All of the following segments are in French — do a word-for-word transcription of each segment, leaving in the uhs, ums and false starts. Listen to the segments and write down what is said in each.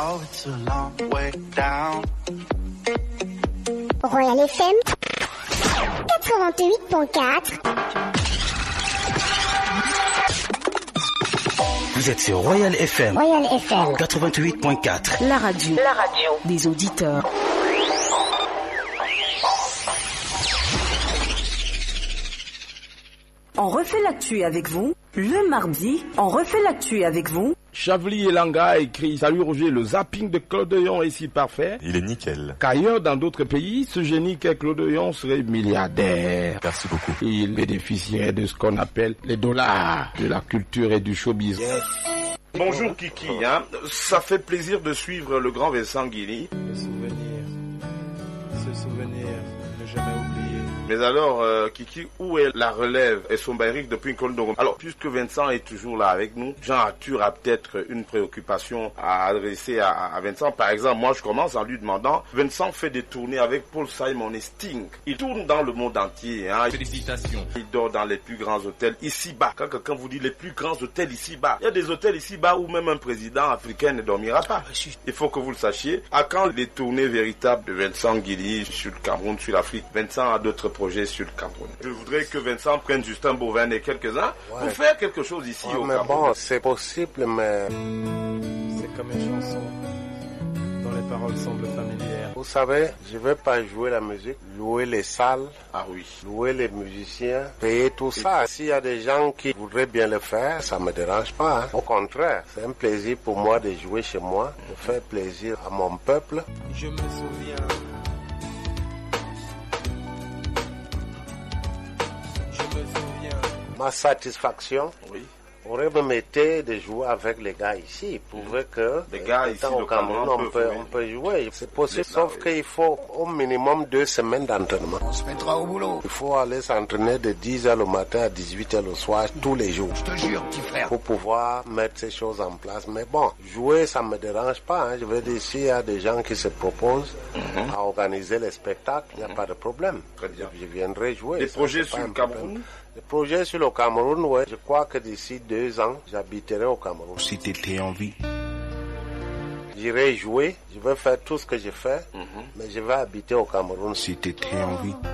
Oh, it's a long way down. Royal F M quatre-vingt-huit point quatre. Vous êtes sur Royal F M. Royal F M quatre-vingt-huit point quatre. La radio. La radio des auditeurs. On refait l'actu avec vous. Le mardi, on refait l'actu avec vous. Chavli Elanga écrit « Salut Roger, le zapping de Claude Yon est si parfait. Il est nickel. Qu'ailleurs dans d'autres pays, ce génie qu'est Claude Yon serait milliardaire. Merci beaucoup. Il bénéficierait de ce qu'on appelle les dollars de la culture et du showbiz. Yes. » Bonjour Kiki, hein. Ça fait plaisir de suivre le grand Vincent Guilly. Le souvenir, ce souvenir, ne jamais oublier. Mais alors, euh, Kiki, où est la relève et son Eric depuis Nkondongo? Alors, puisque Vincent est toujours là avec nous, Jean-Arthur a peut-être une préoccupation à adresser à, à Vincent. Par exemple, moi, je commence en lui demandant, Vincent fait des tournées avec Paul Simon et Sting. Il tourne dans le monde entier. Hein. Félicitations. Il dort dans les plus grands hôtels ici-bas. Quand quelqu'un vous dit les plus grands hôtels ici-bas, il y a des hôtels ici-bas où même un président africain ne dormira pas. Il faut que vous le sachiez. À quand les tournées véritables de Vincent Guilly sur le Cameroun, sur l'Afrique? Vincent a d'autres projets sur le Cameroun. Je voudrais que Vincent prenne Justin Bovin et quelques-uns ouais. pour faire quelque chose ici ouais, au mais Cameroun. Bon, c'est possible, mais... C'est comme une chanson dont les paroles semblent familières. Vous savez, je ne vais pas jouer la musique, louer les salles, ah oui. louer les musiciens, payer tout ça. S'il y a des gens qui voudraient bien le faire, ça ne me dérange pas. Hein. Au contraire, c'est un plaisir pour moi de jouer chez moi, de faire plaisir à mon peuple. Je me souviens... Ma satisfaction oui. aurait me été de jouer avec les gars ici. Prouver que les gars ici au Cameroun, on peut, on peut jouer. C'est possible, sauf oui. qu'il faut au minimum deux semaines d'entraînement. On se mettra au boulot. Il faut aller s'entraîner de dix heures le matin à dix-huit heures le soir, tous les jours. Je te jure, petit frère. Pour pouvoir mettre ces choses en place. Mais bon, jouer, ça me dérange pas. Hein. Je veux dire, s'il y a des gens qui se proposent mm-hmm. à organiser les spectacles, il n'y a mm-hmm. pas de problème. Très bien. Je viendrai jouer. Les projets sur le Cameroun? Le projet sur le Cameroun, ouais. Je crois que d'ici deux ans, j'habiterai au Cameroun. Si tu étais en vie. J'irai jouer, je vais faire tout ce que je fais, mm-hmm. mais je vais habiter au Cameroun. Si tu étais en vie.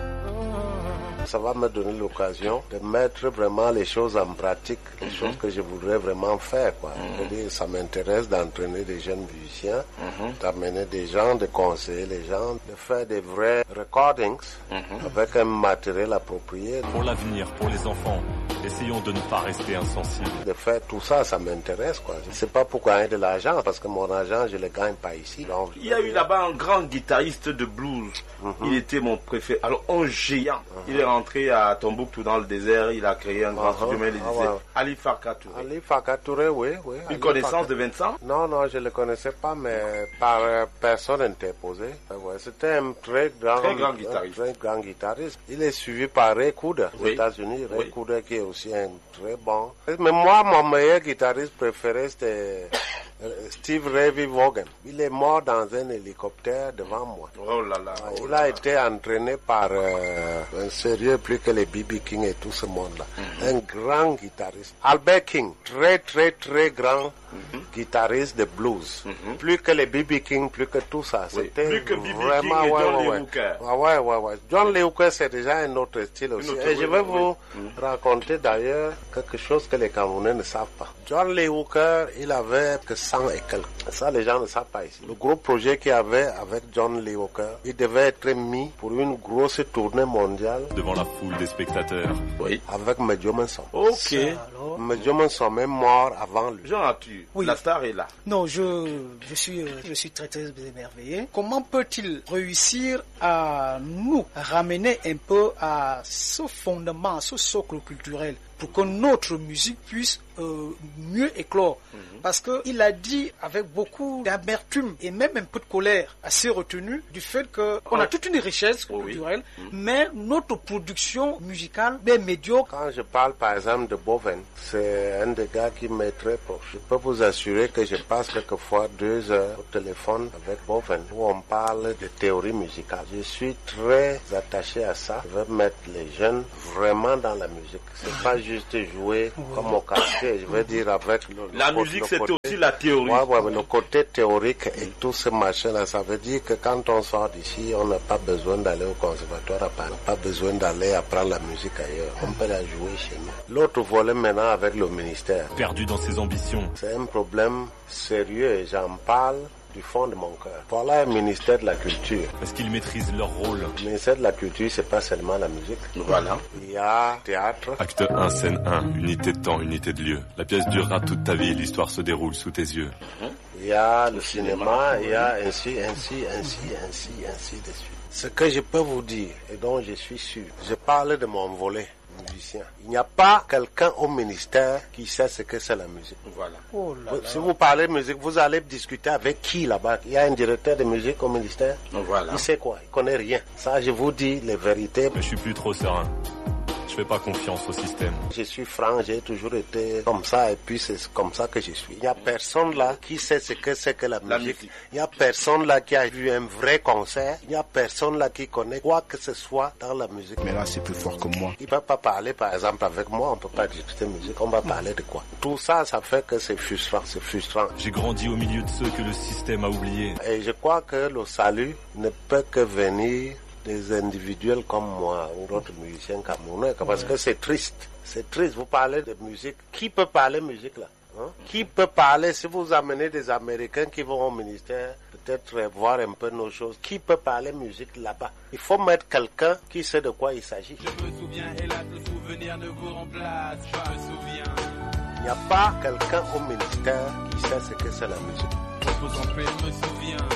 Ça va me donner l'occasion de mettre vraiment les choses en pratique, les mm-hmm. choses que je voudrais vraiment faire, quoi. Mm-hmm. Je veux dire, ça m'intéresse d'entraîner des jeunes musiciens, mm-hmm. d'amener des gens, de conseiller les gens, de faire des vrais recordings mm-hmm. avec un matériel approprié. Pour l'avenir, pour les enfants, essayons de ne pas rester insensibles. De faire tout ça, ça m'intéresse, quoi. Je ne sais pas pour gagner de l'argent, parce que mon argent, je ne le gagne pas ici. Donc, il y a eu là-bas un grand guitariste de blues. Mm-hmm. Il était mon préféré. Alors, un géant. Mm-hmm. Il est rentré à Tombouctou dans le désert, il a créé un grand studio, mais il disait ah ouais. Ali Farka Touré. Ali Farka Touré, oui, oui. Une Ali connaissance Farka. de Vincent? Non, non, je ne le connaissais pas, mais par euh, personne interposée. Ouais, c'était un très grand, très grand guitariste. Très grand guitariste. Il est suivi par Ray Cooder aux oui. États-Unis. Ray oui. Cooder qui est aussi un très bon. Mais moi, mon meilleur guitariste préféré, c'était Steve Ray Vaughan. Il est mort dans un hélicoptère devant moi. Oh là là. Ouais, oh il là a là. été entraîné par euh, un sérieux plus que les B B King et tout ce monde-là. Mm-hmm. Un grand guitariste. Albert King, très très très grand mm-hmm. guitariste de blues. Mm-hmm. Plus que les B B King, plus que tout ça. Oui. C'était plus que B B vraiment King et ouais, John ouais, Lee ouais. Hooker. Ouais, ouais, ouais, ouais. John Lee Hooker, c'est déjà un autre style aussi. Autre et je vais vous mm-hmm. raconter d'ailleurs quelque chose que les Camerounais ne savent pas. John Lee Hooker, il avait que cent et quelques. Ça, les gens ne savent pas ici. Le gros projet qu'il y avait avec John Lee Hooker, il devait être mis pour une grosse tournée mondiale. Devant la foule des spectateurs. Oui. Avec Medio Manson. Ok. Medio Manson est mort avant lui. Jean-Arthur, oui. La star est là. Non, je, je suis, je suis très très émerveillé. Comment peut-il réussir à nous ramener un peu à ce fondement, à ce socle culturel pour que notre musique puisse euh, mieux éclore. Mm-hmm. Parce qu'il a dit avec beaucoup d'amertume et même un peu de colère assez retenue du fait qu'on oh. a toute une richesse oh, culturelle, oui. mm-hmm. mais notre production musicale est médiocre. Quand je parle par exemple de Bovin, c'est un des gars qui m'est très proche. Je peux vous assurer que je passe quelquefois deux heures au téléphone avec Bovin où on parle de théorie musicale. Je suis très attaché à ça. Je veux mettre les jeunes vraiment dans la musique. C'est pas juste jouer oui. comme au quartier vérité, je veux dire avec... Le, la le, musique, le c'était côté, aussi la théorie. Ouais, ouais, mais le côté théorique et tout ce machin-là, ça veut dire que quand on sort d'ici, on n'a pas besoin d'aller au conservatoire à Paris, pas besoin d'aller apprendre la musique ailleurs. On peut la jouer chez nous. L'autre volet maintenant avec le ministère. Perdu dans ses ambitions. C'est un problème sérieux et j'en parle du fond de mon cœur. Voilà un ministère de la culture. Est-ce qu'ils maîtrisent leur rôle? Le ministère de la culture, c'est pas seulement la musique. Voilà. Il y a théâtre. Acte un, scène un, unité de temps, unité de lieu. La pièce durera toute ta vie, l'histoire se déroule sous tes yeux. Il y a le cinéma, il y a ainsi, ainsi, ainsi, ainsi, ainsi de suite. Ce que je peux vous dire, et dont je suis sûr, je parle de mon volet musicien. Il n'y a pas quelqu'un au ministère qui sait ce que c'est la musique. Voilà. Oh là là. Si vous parlez de musique, vous allez discuter avec qui là-bas? Il y a un directeur de musique au ministère. Voilà. Il sait quoi? Il connaît rien. Ça, je vous dis les vérités. Mais je suis plus trop serein. Je fais pas confiance au système. Je suis franc, j'ai toujours été comme ça et puis c'est comme ça que je suis. Il n'y a personne là qui sait ce que c'est que la musique. La musique. Il n'y a personne là qui a vu un vrai concert. Il n'y a personne là qui connaît quoi que ce soit dans la musique. Mais là, c'est plus fort que moi. Il ne peut pas parler par exemple avec moi, on ne peut pas discuter musique, on va parler de quoi? Tout ça, ça fait que c'est frustrant, c'est frustrant. J'ai grandi au milieu de ceux que le système a oubliés. Et je crois que le salut ne peut que venir des individuels comme moi ou d'autres musiciens camerounais, parce que c'est triste. C'est triste, vous parlez de musique. Qui peut parler musique là? Hein? Qui peut parler, si vous amenez des Américains qui vont au ministère, peut-être voir un peu nos choses, qui peut parler musique là-bas? Il faut mettre quelqu'un qui sait de quoi il s'agit. Je me souviens, hélas, le souvenir ne vous remplace. Je me souviens. Il n'y a pas quelqu'un au ministère qui sait ce que c'est la musique. Repose en paix, je me souviens.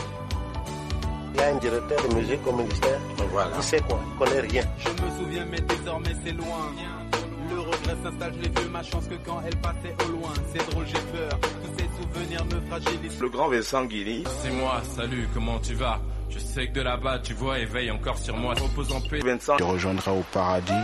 Il y a un directeur de musique au ministère. Voilà. Il sait quoi? Il connaît rien. Je me souviens, mais désormais c'est loin. Le regret s'installe, je l'ai vu, ma chance que quand elle passait au loin. C'est drôle, j'ai peur, tous ces souvenirs me fragilisent. Le grand Vincent Guilly. C'est moi, salut, comment tu vas? Je sais que de là-bas, tu vois, éveille encore sur moi. Repose en paix. Vincent. Tu rejoindras au paradis.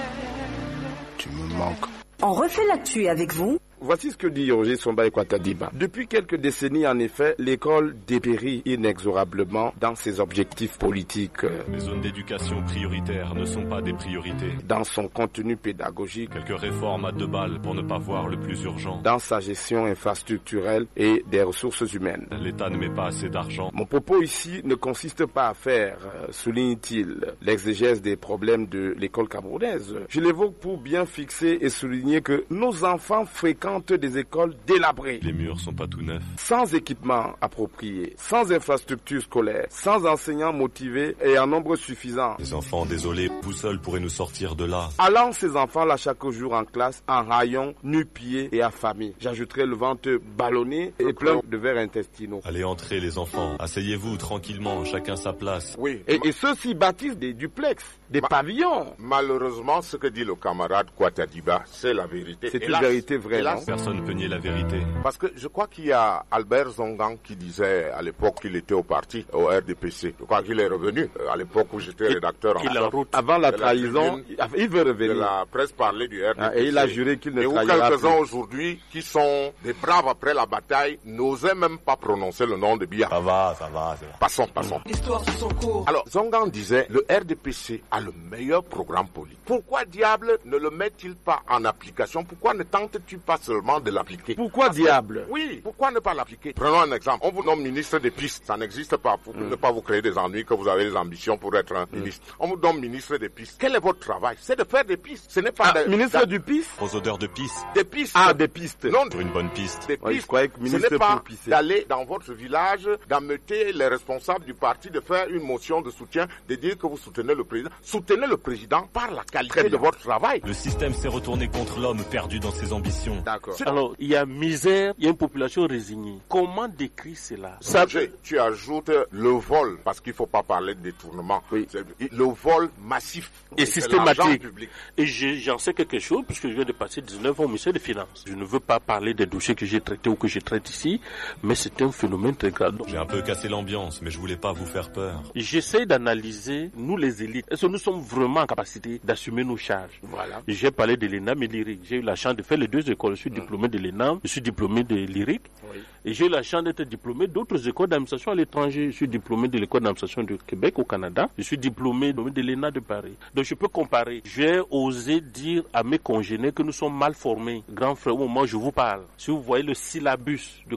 Tu me manques. On refait l'actu avec vous. Voici ce que dit Roger Somba Ekwatadiba. Depuis quelques décennies, en effet, l'école dépérit inexorablement dans ses objectifs politiques. Les zones d'éducation prioritaires ne sont pas des priorités. Dans son contenu pédagogique, quelques réformes à deux balles pour ne pas voir le plus urgent. Dans sa gestion infrastructurelle et des ressources humaines. L'État ne met pas assez d'argent. Mon propos ici ne consiste pas à faire, souligne-t-il, l'exégèse des problèmes de l'école camerounaise. Je l'évoque pour bien fixer et souligner que nos enfants fréquentent des écoles délabrées. Les murs sont pas tout neufs. Sans équipement approprié, sans infrastructure scolaire, sans enseignants motivés et en nombre suffisant. Les enfants, désolés, vous seuls pourrez nous sortir de là. Allant ces enfants-là chaque jour en classe, en rayon, nu-pieds et affamés. J'ajouterai le ventre ballonné et plein de vers intestinaux. Allez entrer les enfants, asseyez-vous tranquillement, chacun sa place. Oui. Et, et ceux-ci bâtissent des duplex, des Ma pavillons. Malheureusement, ce que dit le camarade Kwatadiba, c'est la vérité. C'est une vérité vraie, non? Personne ne peut nier la vérité. Parce que je crois qu'il y a Albert Zongan qui disait à l'époque qu'il était au parti, au R D P C. Je crois qu'il est revenu à l'époque où j'étais rédacteur en chef. Avant la trahison, la il veut revenir. De la presse parlait du R D P C. Ah, et il a juré qu'il ne trahira plus. Et où quelques-uns aujourd'hui qui sont des braves après la bataille n'osaient même pas prononcer le nom de Biya. Ça va, ça va, ça va. Passons, passons. L'histoire sur son cours. Alors, Zongan disait, le R D P C a le meilleur programme politique. Pourquoi diable ne le met-il pas en application? Pourquoi ne tente-tu pas seulement de l'appliquer? Pourquoi Parce diable que, Oui, pourquoi ne pas l'appliquer? Prenons un exemple. On vous nomme ministre des pistes. Ça n'existe pas pour mm. ne pas vous créer des ennuis que vous avez des ambitions pour être un mm. ministre. On vous nomme ministre des pistes. Quel est votre travail? C'est de faire des pistes. Ce n'est pas ah, de, ministre du piste? Aux odeurs de piste. Des pistes. Ah, des pistes. Non, pour une bonne piste. Des ouais, pistes. Je croyais que ministre Ce n'est pas pour pisser. D'aller dans votre village, d'ameuter les responsables du parti, de faire une motion de soutien, de dire que vous soutenez le président. Soutenez le président par la qualité de votre travail. Le système s'est retourné contre l'homme perdu dans ses ambitions. D'accord. Alors, il y a misère, il y a une population résignée. Comment décrire cela? Ça, tu ajoutes le vol, parce qu'il ne faut pas parler de détournement. Oui. Le vol massif. Et systématique. Et j'en sais quelque chose, puisque je viens de passer dix-neuf ans au ministère des Finances. Je ne veux pas parler des dossiers que j'ai traités ou que je traite ici, mais c'est un phénomène très grave. J'ai un peu cassé l'ambiance, mais je voulais pas vous faire peur. J'essaie d'analyser, nous les élites, est-ce que nous sommes vraiment en capacité d'assumer nos charges? Voilà. J'ai parlé de l'E N A M et l'I R I. J'ai eu la chance de faire les deux écoles. je suis diplômé de l'E N A M, je suis diplômé de l'I R I C. Oui. Et j'ai eu la chance d'être diplômé d'autres écoles d'administration à l'étranger. Je suis diplômé de l'école d'administration de Québec au Canada. Je suis diplômé de l'E N A de Paris. Donc je peux comparer. J'ai osé dire à mes congénères que nous sommes mal formés. Grand frère, au moment où je vous parle, si vous voyez le syllabus de